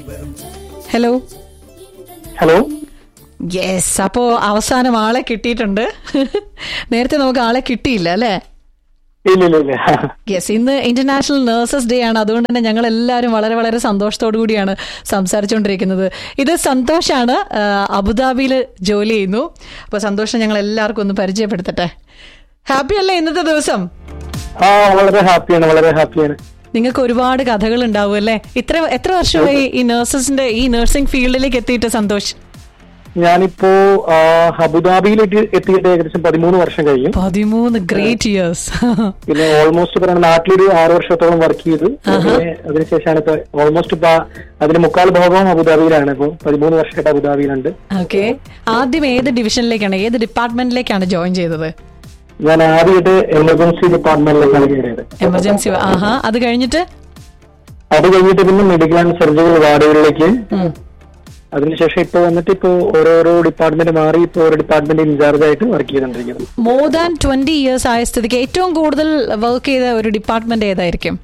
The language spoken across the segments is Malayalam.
ഹലോ. ഹലോ. യെസ്, അപ്പോ അവസാനം ആളെ കിട്ടിയിട്ടുണ്ട്. നേരത്തെ നമുക്ക് ആളെ കിട്ടിയില്ല അല്ലേ? ഇല്ല. യെസ്, ഇന്ന് ഇന്റർനാഷണൽ നഴ്സസ് ഡേ ആണ്. അതുകൊണ്ട് തന്നെ ഞങ്ങൾ എല്ലാവരും വളരെ വളരെ സന്തോഷത്തോടു കൂടിയാണ് സംസാരിച്ചുകൊണ്ടിരിക്കുന്നത്. ഇത് സന്തോഷാണ്, അബുദാബിയിൽ ജോലി ചെയ്യുന്നു. അപ്പൊ സന്തോഷം ഞങ്ങൾ എല്ലാവർക്കും ഒന്ന് പരിചയപ്പെടുത്തട്ടെ. ഹാപ്പി അല്ലേ ഇന്നത്തെ ദിവസം? വളരെ ഹാപ്പിയാണ്. നിങ്ങൾക്ക് ഒരുപാട് കഥകൾ ഉണ്ടാവും അല്ലേ? എത്ര വർഷമായി ഈ നഴ്സിംഗ് ഫീൽഡിലേക്ക് എത്തിയിട്ട് സന്തോഷ്? ഞാനിപ്പോ അബുദാബിയിലേക്ക് എത്തിയിട്ട് ഏകദേശം 13 വർഷം കഴിഞ്ഞു. 13 ഗ്രേറ്റ് ഇയേഴ്സ്. പിന്നെ ഓൾമോസ്റ്റ് പറയുന്നത് നാട്ടിലൊരു 6 വർഷത്തോളം വർക്ക് ചെയ്തു. അതിനുശേഷമാണ് ഇപ്പൊ ഓൾമോസ്റ്റ് ഇപ്പൊ അതിന് 3/4 ഭാഗവും അബുദാബിയിലാണ്. ഇപ്പൊ 13 വർഷമായിട്ട് അബുദാബിയിലുണ്ട്. ഓക്കെ, ആദ്യം ഏത് ഡിവിഷനിലേക്കാണ്, ഏത് ഡിപ്പാർട്ട്മെന്റിലേക്കാണ് ജോയിൻ ചെയ്തത്? ഞാൻ ആദ്യമായിട്ട് എമർജൻസി ഡിപ്പാർട്ട്മെന്റിലേക്കാണ് കയറിയത്. എമർജൻസി, അത് കഴിഞ്ഞിട്ട് പിന്നെ മെഡിക്കൽ ആൻഡ് സർജിക്കൽ വാർഡുകളിലേക്ക്. അതിനുശേഷം ഇപ്പൊ വന്നിട്ട് ഇപ്പൊ ഓരോരോ ഡിപ്പാർട്ട്മെന്റ് മാറി ഇപ്പൊ ഓരോ ഡിപ്പാർട്ട്മെന്റ് ഇൻചാർജ് ആയിട്ട് വർക്ക് ചെയ്തോണ്ടിരിക്കുന്നത്. മോർ ദാൻ 20 ഇയേഴ്സ് ആയ സ്ഥിതിക്ക് ഏറ്റവും കൂടുതൽ വർക്ക് ചെയ്ത ഒരു ഡിപ്പാർട്ട്മെന്റ് ഏതായിരിക്കും?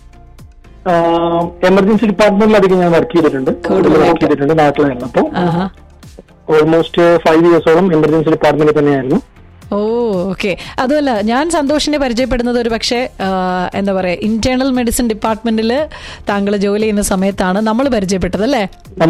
എമർജൻസി ഡിപ്പാർട്ട്മെന്റിൽ അധികം ഞാൻ വർക്ക് ചെയ്തിട്ടുണ്ട് നാട്ടിലായിരുന്നു. അപ്പൊ ഓൾമോസ്റ്റ് 5 ഇയേഴ്സോളം എമർജൻസി ഡിപ്പാർട്ട്മെന്റിൽ തന്നെയായിരുന്നു. ഓ, ഓക്കെ. അതുമല്ല, ഞാൻ സന്തോഷിനെ പരിചയപ്പെടുന്നത് ഒരു പക്ഷേ എന്താ പറയാ, ഇന്റേണൽ മെഡിസിൻ ഡിപ്പാർട്ട്മെന്റിൽ താങ്കൾ ജോലി ചെയ്യുന്ന സമയത്താണ് നമ്മൾ പരിചയപ്പെട്ടത് അല്ലേ?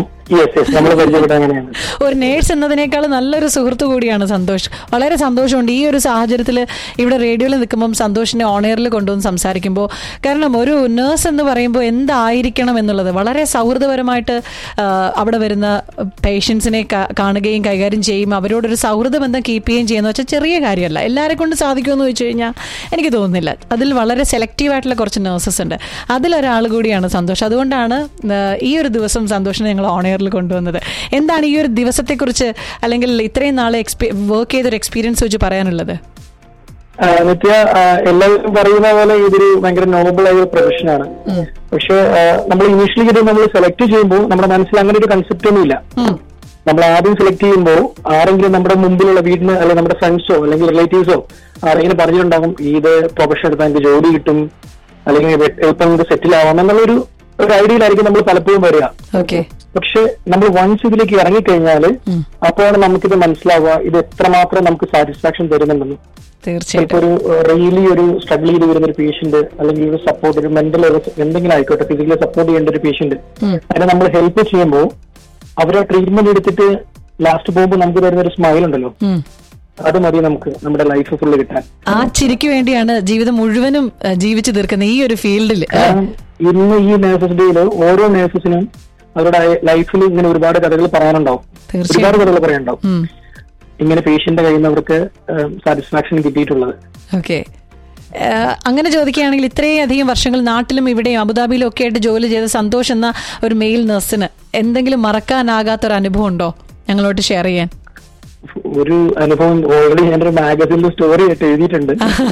ഒരു നേഴ്സ് എന്നതിനേക്കാൾ നല്ലൊരു സുഹൃത്തു കൂടിയാണ് സന്തോഷ്. വളരെ സന്തോഷമുണ്ട് ഈ ഒരു സാഹചര്യത്തിൽ ഇവിടെ റേഡിയോയിൽ നിൽക്കുമ്പോൾ സന്തോഷിനെ ഓണെയറിൽ കൊണ്ടുവന്ന് സംസാരിക്കുമ്പോൾ. കാരണം ഒരു നേഴ്സ് എന്ന് പറയുമ്പോൾ എന്തായിരിക്കണം എന്നുള്ളത് വളരെ സൗഹൃദപരമായിട്ട് അവിടെ വരുന്ന പേഷ്യൻസിനെ കാണുകയും കൈകാര്യം ചെയ്യും, അവരോടൊരു സൗഹൃദ ബന്ധം കീപ്പ് ചെയ്യുകയും ചെയ്യുന്ന വെച്ചാൽ ചെറിയ കാര്യമല്ല. എല്ലാവരെ കൊണ്ട് സാധിക്കുമെന്ന് ചോദിച്ചു കഴിഞ്ഞാൽ എനിക്ക് തോന്നുന്നില്ല. അതിൽ വളരെ സെലക്റ്റീവ് ആയിട്ടുള്ള കുറച്ച് നഴ്സസ് ഉണ്ട്. അതിലൊരാൾ കൂടിയാണ് സന്തോഷ്. അതുകൊണ്ടാണ് ഈ ഒരു ദിവസം സന്തോഷിനെ ഞങ്ങൾ ഓണെയറിൽ കൊണ്ടുവന്നത്. എന്താണ് ഈ ഒരു ദിവസത്തെക്കുറിച്ച് അല്ലെങ്കിൽ ഇത്രയും നാളെ വർക്ക് ചെയ്തൊരു എക്സ്പീരിയൻസ് വെച്ച് പറയാനുള്ളത്? നിത്യ, എല്ലാവരും പറയുന്ന പോലെ ഇതൊരു ഭയങ്കര നോബിൾ ആയ ഒരു പ്രൊഫഷനാണ്. പക്ഷെ നമ്മൾ ഇനീഷ്യലി ഇത് നമ്മൾ സെലക്ട് ചെയ്യുമ്പോൾ നമ്മുടെ മനസ്സിൽ അങ്ങനെ ഒരു കൺസെപ്റ്റ് ഒന്നും ഇല്ല. നമ്മൾ ആദ്യം സെലക്ട് ചെയ്യുമ്പോൾ ആരെങ്കിലും നമ്മുടെ മുമ്പിലുള്ള വീടിന് അല്ലെങ്കിൽ നമ്മുടെ ഫ്രണ്ട്സോ അല്ലെങ്കിൽ റിലേറ്റീവ്സോ ആരെങ്കിലും പറഞ്ഞിട്ടുണ്ടാകും ഇത് പ്രൊഫഷൻ എടുത്താൽ എനിക്ക് ജോലി കിട്ടും അല്ലെങ്കിൽ എളുപ്പം സെറ്റിൽ ആവാം എന്നുള്ളൊരു ഐഡിയയിലായിരിക്കും നമ്മൾ പലപ്പോഴും വരിക. പക്ഷെ നമ്മൾ വൺസ് ഇതിലേക്ക് ഇറങ്ങിക്കഴിഞ്ഞാല് അപ്പോഴാണ് നമുക്കിത് മനസ്സിലാവുക ഇത് എത്രമാത്രം നമുക്ക് സാറ്റിസ്ഫാക്ഷൻ തരുന്നുണ്ടെന്ന്. തീർച്ചയായിട്ടും ഒരു റിയലി ഒരു സ്ട്രഗിൾ ചെയ്ത് വരുന്ന ഒരു പേഷ്യന്റ് അല്ലെങ്കിൽ ഒരു സപ്പോർട്ട്, ഒരു മെന്റൽ എന്തെങ്കിലും ആയിക്കോട്ടെ, ഫിസിക്കലി സപ്പോർട്ട് ചെയ്യേണ്ട ഒരു പേഷ്യന്റ്, അതിനെ നമ്മൾ ഹെൽപ്പ് ചെയ്യുമ്പോൾ അവരെ ട്രീറ്റ്മെന്റ് എടുത്തിട്ട് ലാസ്റ്റ് പോകുമ്പോൾ നമുക്ക് തരുന്ന ഒരു സ്മൈൽ ഉണ്ടല്ലോ, അത് മതി നമുക്ക് നമ്മുടെ ലൈഫ് ഫുള്ള് കിട്ടാൻ. ആ ചിരിക്ക് വേണ്ടിയാണ് ജീവിതം മുഴുവനും ജീവിച്ചു തീർക്കുന്നത് ഈ ഒരു ഫീൽഡിൽ. ഇന്ന് ഈ നഴ്സസ് ഡേയില് ഓരോ നഴ്സസിനും അവരുടെ ലൈഫിൽ ഇങ്ങനെ ഒരുപാട് കഥകൾ പറയാനുണ്ടാവും, ഒരുപാട് കഥകൾ പറയാനുണ്ടാവും. ഇങ്ങനെ പേഷ്യന്റെ കയ്യിൽ നിന്ന് അവർക്ക് സാറ്റിസ്ഫാക്ഷൻ കിട്ടിയിട്ടുള്ളത്. ഓക്കെ, അങ്ങനെ ചോദിക്കുകയാണെങ്കിൽ ഇത്രയും അധികം വർഷങ്ങൾ നാട്ടിലും ഇവിടെയും അബുദാബിയിലും ഒക്കെ ആയിട്ട് ജോലി ചെയ്ത സന്തോഷ് എന്ന ഒരു മെയിൽ നഴ്സിന് എന്തെങ്കിലും മറക്കാനാകാത്തൊരു അനുഭവം ഉണ്ടോ ഞങ്ങളോട്ട് ഷെയർ ചെയ്യാൻ? ഒരു അനുഭവം ഓൾറെഡി ഞാനൊരു മാഗസിനിൽ സ്റ്റോറി ആയിട്ട് എഴുതിയിട്ടുണ്ട്.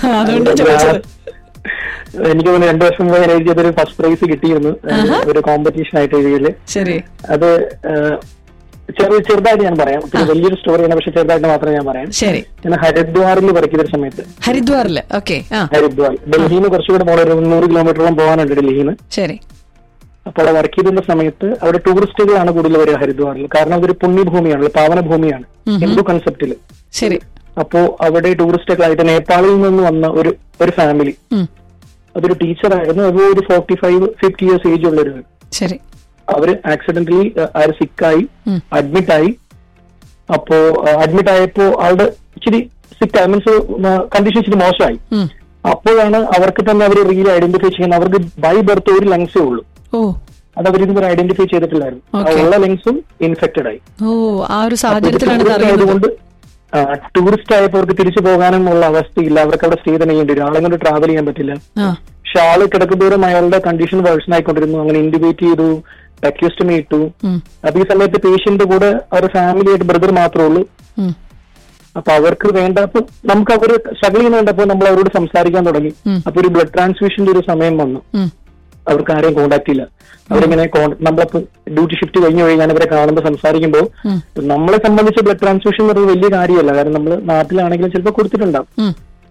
എനിക്ക് തോന്നുന്നു 2 വർഷം മുമ്പ് ഞാൻ എഴുതിയതൊരു ഫസ്റ്റ് പ്രൈസ് കിട്ടിയിരുന്നു ഒരു കോമ്പറ്റീഷൻ ആയിട്ട് എഴുതിയില്. അത് ചെറുതായിട്ട് ഞാൻ പറയാം, വലിയൊരു സ്റ്റോറിയാണ് പക്ഷെ ചെറുതായിട്ട് മാത്രമേ ഞാൻ പറയാം. ഞാൻ ഹരിദ്വാറിൽ വർക്ക് ചെയ്ത സമയത്ത്, ഹരിദ്വാർ ഡൽഹിയിൽ നിന്ന് കുറച്ചുകൂടെ പോകണം, 100 കിലോമീറ്ററോളം പോകാനുണ്ട് ഡൽഹിയിൽ നിന്ന്. അപ്പോൾ അവിടെ വർക്ക് ചെയ്തിരുന്ന സമയത്ത് അവിടെ ടൂറിസ്റ്റുകളാണ് കൂടുതൽ വരിക ഹരിദ്വാറിൽ. കാരണം അതൊരു പുണ്യഭൂമിയാണ്, പാവന ഭൂമിയാണ് ഹിന്ദു കൺസെപ്റ്റില്. അപ്പോ അവിടെ ടൂറിസ്റ്റുകളായിട്ട് നേപ്പാളിൽ നിന്ന് വന്ന ഒരു ഫാമിലി, അതൊരു ടീച്ചറായിരുന്നു. അത് ഒരു 45-50 ഇയേഴ്സ് ഏജ് ഉള്ളൊരു. അവര് ആക്സിഡന്റലി സിക്കായി അഡ്മിറ്റായി. അപ്പോ അഡ്മിറ്റ് ആയപ്പോ ആളുടെ ഇച്ചിരി സിക്കായി, മീൻസ് കണ്ടീഷൻ ഇച്ചിരി മോശമായി. അപ്പോഴാണ് അവർക്ക് തന്നെ അവർ റിയലി ഐഡന്റിഫൈ ചെയ്യുന്നത് അവർക്ക് ബൈ ബർത്ത് ഒരു ലങ്സേ ഉള്ളൂ. അത് അവരിതുവരെ ഐഡന്റിഫൈ ചെയ്തിട്ടില്ലായിരുന്നു. ഉള്ള ലങ്സും ഇൻഫെക്റ്റഡ് ആയി. അതുകൊണ്ട് ടൂറിസ്റ്റ് ആയപ്പോൾ അവർക്ക് തിരിച്ചു പോകാനും ഉള്ള അവസ്ഥയില്ല, അവർക്ക് അവിടെ സ്റ്റേ തന്നെ ചെയ്യേണ്ടി വരും, ആളെ കൊണ്ട് ട്രാവൽ ചെയ്യാൻ പറ്റില്ല. പക്ഷെ ആള് കിടക്കുന്നതോറും അയാളുടെ കണ്ടീഷൻ വേഴ്സൺ ആയിക്കൊണ്ടിരുന്നു. അങ്ങനെ ഇൻഡിബേറ്റ് ചെയ്തു, അക്യൂസ്റ്റമി ഇട്ടു. അപ്പൊ ഈ സമയത്ത് പേഷ്യന്റ് കൂടെ അവരുടെ ഫാമിലി ആയിട്ട് ബ്രദർ മാത്രമേ ഉള്ളൂ. അപ്പൊ അവർക്ക് വേണ്ട, അപ്പൊ നമുക്ക് അവർ സ്ട്രഗിൾ ചെയ്യുന്നുണ്ടപ്പോ നമ്മൾ അവരോട് സംസാരിക്കാൻ തുടങ്ങി. അപ്പൊ ഒരു ബ്ലഡ് ട്രാൻസ്ഫ്യൂഷന്റെ ഒരു സമയം വന്നു, അവർക്ക് ആരെയും കോണ്ടാക്ട് ഇല്ല. അവരിങ്ങനെ നമ്മളിപ്പോ ഡ്യൂട്ടി ഷിഫ്റ്റ് കഴിഞ്ഞു ഞാൻ അവരെ കാണുമ്പോൾ സംസാരിക്കുമ്പോൾ നമ്മളെ സംബന്ധിച്ച് ബ്ലഡ് ട്രാൻസ്ഫ്യൂഷൻ എന്ന് പറയുന്നത് വലിയ കാര്യമല്ല. കാരണം നമ്മൾ നാട്ടിലാണെങ്കിലും ചിലപ്പോൾ കൊടുത്തിട്ടുണ്ടാവും.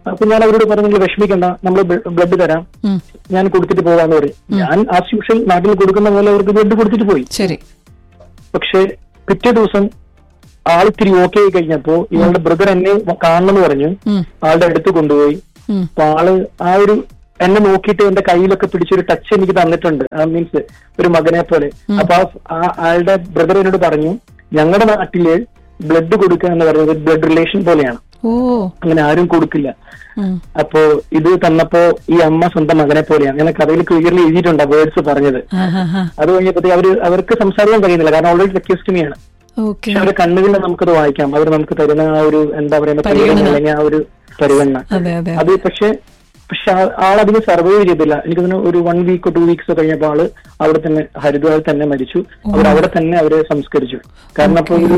അപ്പൊ ഞാൻ അവരോട് പറഞ്ഞു, നിങ്ങൾ വിഷമിക്കണ്ട, നമ്മൾ ബ്ലഡ് തരാം, ഞാൻ കൊടുത്തിട്ട് പോകാന്ന് പറയും. ഞാൻ ആസ് യൂഷ്വൽ നാട്ടിൽ കൊടുക്കുന്ന പോലെ അവർക്ക് ബ്ലഡ് കൊടുത്തിട്ട് പോയി. ശരി. പക്ഷെ പിറ്റേ ദിവസം ആളിത്തിരി ഓക്കെ ആയി കഴിഞ്ഞപ്പോ ഇവളുടെ ബ്രദർ എന്നെ കാണണമെന്ന് പറഞ്ഞു. ആളുടെ അടുത്ത് കൊണ്ടുപോയി. അപ്പൊ ആള് ആ ഒരു എന്നെ നോക്കിയിട്ട് എന്റെ കയ്യിലൊക്കെ പിടിച്ചൊരു ടച്ച് എനിക്ക് തന്നിട്ടുണ്ട്, മീൻസ് ഒരു മകനെ പോലെ. അപ്പൊ ആളുടെ ബ്രദർ എന്നോട് പറഞ്ഞു, ഞങ്ങളുടെ നാട്ടില് ബ്ലഡ് കൊടുക്കുക എന്ന് പറയുന്നത് ബ്ലഡ് റിലേഷൻ പോലെയാണ്, അങ്ങനെ ആരും കൊടുക്കില്ല. അപ്പോ ഇത് തന്നപ്പോ ഈ അമ്മ സ്വന്തം മകനെ പോലെയാണ്. ഞാൻ കഥയിൽ ക്ലിയർലി എഴുതിയിട്ടുണ്ട് വേർഡ്സ് പറഞ്ഞത്. അത് കഴിഞ്ഞപ്പോ അവർക്ക് സംസാരിക്കാൻ കഴിയുന്നില്ല, കാരണം ഓൾറെഡി റിക്വസ്റ്റിനെയാണ്. പക്ഷെ അവരുടെ കണ്ണുകളിൽ നമുക്കത് വായിക്കാം, അവർ നമുക്ക് തരുന്ന ആ ഒരു എന്താ പറയുക പരിഗണന, അല്ലെങ്കിൽ ആ ഒരു പരിഗണന അത്. പക്ഷെ ആളതിന് സർവൈവ് ചെയ്തില്ല. എനിക്ക് തോന്നുന്നു ഒരു 1 വീക്കോ 2 വീക്സോ കഴിഞ്ഞപ്പോൾ ആള് അവിടെ തന്നെ ഹരിദ്വാറിൽ തന്നെ മരിച്ചു. അവിടെ തന്നെ അവരെ സംസ്കരിച്ചു. കാരണം അപ്പൊ ഒരു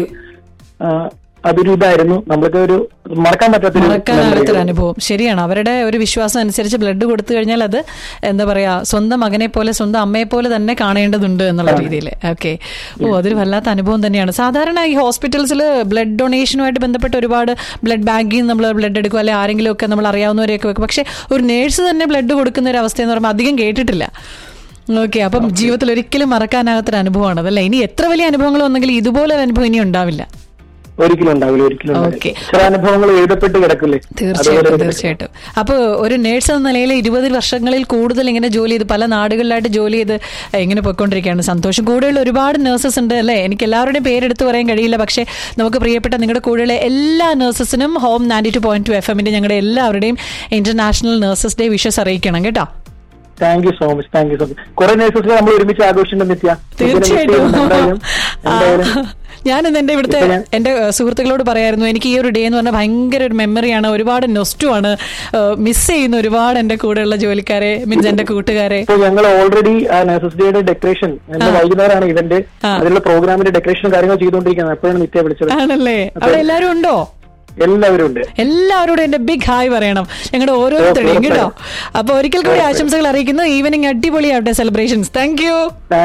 അതൊരു ഇതായിരുന്നു, നമ്മൾക്ക് ഒരു മറക്കാൻ പറ്റാത്തൊരു അനുഭവം. ശരിയാണ്, അവരുടെ ഒരു വിശ്വാസം അനുസരിച്ച് ബ്ലഡ് കൊടുത്തു കഴിഞ്ഞാൽ അത് എന്താ പറയാ സ്വന്തം മകനെ പോലെ സ്വന്തം അമ്മയെ പോലെ തന്നെ കാണേണ്ടതുണ്ട് എന്നുള്ള രീതിയിൽ. ഓക്കെ. അതൊരു വല്ലാത്ത അനുഭവം തന്നെയാണ്. സാധാരണ ഈ ഹോസ്പിറ്റൽസിൽ ബ്ലഡ് ഡൊണേഷനുമായിട്ട് ബന്ധപ്പെട്ട് ഒരുപാട് ബ്ലഡ് ബാങ്കിൽ നിന്ന് നമ്മൾ ബ്ലഡ് എടുക്കും, അല്ലെങ്കിൽ ആരെങ്കിലും ഒക്കെ നമ്മൾ അറിയാവുന്നവരെയൊക്കെ വെക്കും. പക്ഷെ ഒരു നേഴ്സ് തന്നെ ബ്ലഡ് കൊടുക്കുന്ന ഒരു അവസ്ഥ എന്ന് പറയുമ്പോൾ അധികം കേട്ടിട്ടില്ല. ഓക്കെ. അപ്പം ജീവിതത്തിൽ ഒരിക്കലും മറക്കാനാകാത്തൊരു അനുഭവമാണ് അതല്ലേ. ഇനി എത്ര വലിയ അനുഭവങ്ങൾ വന്നെങ്കിലും ഇതുപോലെ ഒരു അനുഭവം ഇനി ഉണ്ടാവില്ല. ഒരിക്കലും ഉണ്ടാവില്ല, ഒരിക്കലും. ചില അനുഭവങ്ങൾ എഴുതപ്പെട്ട് കിടക്കില്ലേ. തീർച്ചയായിട്ടും. അപ്പൊ ഒരു നേഴ്സ് എന്ന നിലയിൽ 20 വർഷങ്ങളിൽ കൂടുതൽ ഇങ്ങനെ ജോലി ചെയ്ത് പല നാടുകളിലായിട്ട് ജോലി ചെയ്ത് ഇങ്ങനെ പോയിക്കൊണ്ടിരിക്കുകയാണ് സന്തോഷം. കൂടെയുള്ള ഒരുപാട് നഴ്സസ് ഉണ്ട് അല്ലേ. എനിക്ക് എല്ലാവരുടെയും പേരെടുത്ത് പറയാൻ കഴിയില്ല, പക്ഷെ നമുക്ക് പ്രിയപ്പെട്ട നിങ്ങളുടെ കൂടെയുള്ള എല്ലാ നഴ്സസിനും ഹോം 92.2 FM ഞങ്ങളുടെ എല്ലാവരുടെയും ഇന്റർനാഷണൽ നഴ്സസ് ഡേ വിഷസ് അറിയിക്കണം കേട്ടോ. Thank you so much, thank you so much. കുറെ നഴ്സസിനെ നമ്മൾ ഒരുമിച്ച് ആഘോഷിച്ചിട്ടുണ്ട് നിത്യ. തീർച്ചയായിട്ടും. ഞാനിന്ന് എന്റെ സുഹൃത്തുക്കളോട് പറയായിരുന്നു, എനിക്ക് ഈ ഒരു ഡേ എന്ന് പറഞ്ഞാൽ ഭയങ്കര ഒരു മെമ്മറിയാണ്, ഒരുപാട് നൊസ്റ്റുമാണ്, മിസ് ചെയ്യുന്ന ഒരുപാട് എന്റെ കൂടെയുള്ള ജോലിക്കാരെ, മീൻസ് എന്റെ കൂട്ടുകാരെ. ഞങ്ങൾ ഓൾറെഡി നഴ്സസ് ഡേയുടെ ഡെക്കറേഷൻ വൈകുന്നേരമാണ് ഇവന്റ്, അതിലുള്ള പ്രോഗ്രാമിന്റെ ഡെക്കറേഷൻ കാര്യങ്ങൾ ചെയ്തുകൊണ്ടിരിക്കുന്നത്. അപ്പോഴാണ് നിത്യ വിളിച്ചത്. ആണല്ലേ. അവിടെ എല്ലാവരും ഉണ്ടോ? എല്ലാവരും ഉണ്ട്. എല്ലാവരോടും എന്റെ ബിഗ് ഹായ് പറയണം ഞങ്ങളുടെ ഓരോരുത്തരുടെയും കേട്ടോ. അപ്പൊ ഒരിക്കൽ കൂടി ആശംസകൾ അറിയിക്കുന്നു. Evening അടിപൊളിയാവട്ടെ celebrations. Thank you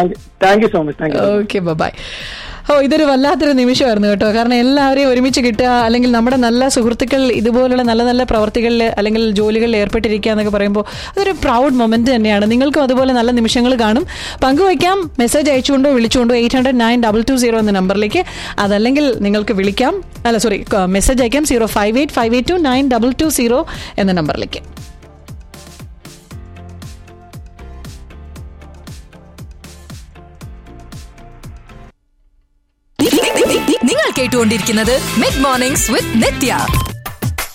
so much. Okay, by. ഇതൊരു വല്ലാത്തൊരു നിമിഷമായിരുന്നു കേട്ടോ. കാരണം എല്ലാവരെയും ഒരുമിച്ച് കിട്ടുക, അല്ലെങ്കിൽ നമ്മുടെ നല്ല സുഹൃത്തുക്കൾ ഇതുപോലുള്ള നല്ല നല്ല പ്രവർത്തികളിൽ അല്ലെങ്കിൽ ജോലികളിൽ ഏർപ്പെട്ടിരിക്കുക എന്നൊക്കെ പറയുമ്പോൾ അതൊരു പ്രൗഡ് മൊമെന്റ് തന്നെയാണ്. നിങ്ങൾക്കും അതുപോലെ നല്ല നിമിഷങ്ങൾ കാണും. പങ്കുവയ്ക്കാം, മെസ്സേജ് അയച്ചുകൊണ്ടോ വിളിച്ചുകൊണ്ടോ 800-9220 എന്ന നമ്പറിലേക്ക്. അതല്ലെങ്കിൽ നിങ്ങൾക്ക് വിളിക്കാം, മെസ്സേജ് അയക്കാം 058-582-9220 എന്ന നമ്പറിലേക്ക്. നിങ്ങൾ കേട്ടുകൊണ്ടിരിക്കുന്നത് മിഡ് മോർണിംഗ്സ് വിത്ത് നിത്യ.